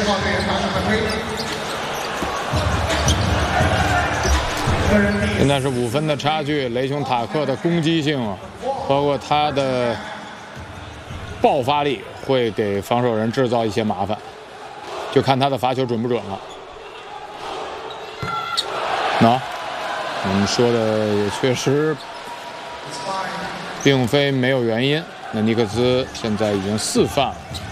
现在是5分的差距，雷雄塔克的攻击性啊，包括他的爆发力，会给防守人制造一些麻烦，就看他的罚球准不准了。我们说的也确实并非没有原因。那尼克斯现在已经4犯了。